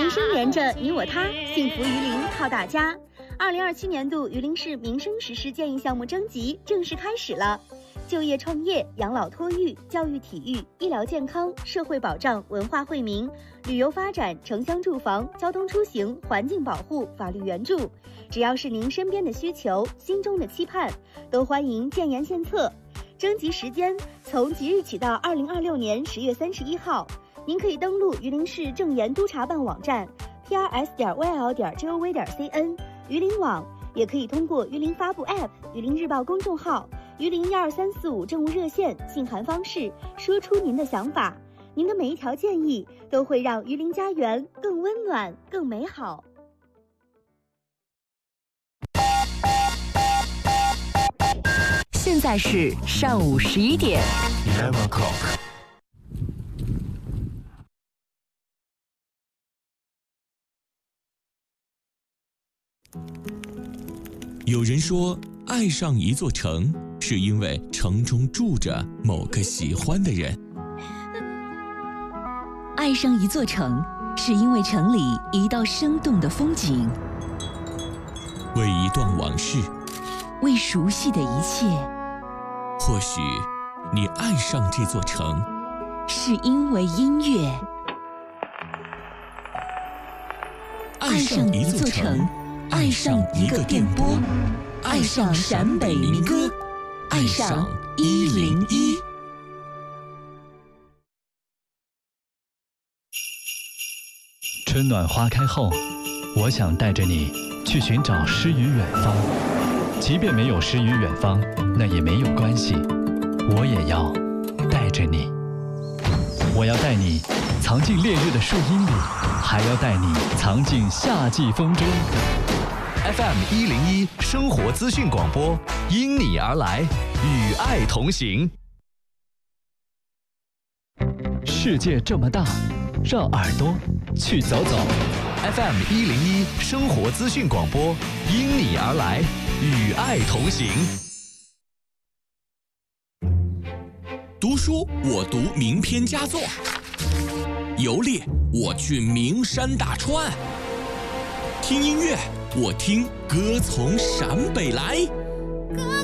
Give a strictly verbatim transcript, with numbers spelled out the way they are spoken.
民生连着你我他，幸福榆林靠大家。二零二七年度榆林市民生实施建议项目征集正式开始了。就业创业、养老托育、教育体育、医疗健康、社会保障、文化惠民、旅游发展、城乡住房、交通出行、环境保护、法律援助，只要是您身边的需求、心中的期盼，都欢迎建言献策。征集时间从即日起到二零二六年十月三十一号。您可以登录榆林市政研督察办网站 p r s 点 y l 点 gov 点 cn 榆林网，也可以通过榆林发布 App、榆林日报公众号、榆林一二三四五政务热线信函方式说出您的想法。您的每一条建议都会让榆林家园更温暖、更美好。 现在是上午十一点。 Eleven o'clock。 有人说，爱上一座城，是因为城中住着某个喜欢的人； 爱上一座城，是因为城里一道生动的风景， 为一段往事， 为熟悉的一切。 或许你爱上这座城， 是因为音乐。 爱上一座城，爱上一个电波，爱上陕北民歌，爱上一零一。 春暖花开后，我想带着你去寻找诗与远方。即便没有诗与远方，那也没有关系，我也要带着你。我要带你藏进烈日的树荫里，还要带你藏进夏季风中。 F M 一零一生活资讯广播，因你而来，与爱同行。 世界这么大，让耳朵去走走。 F M 一零一生活资讯广播，因你而来，与爱同行。 读书，我读名篇佳作；游猎，我去名山大川；听音乐，我听歌从陕北来。 哥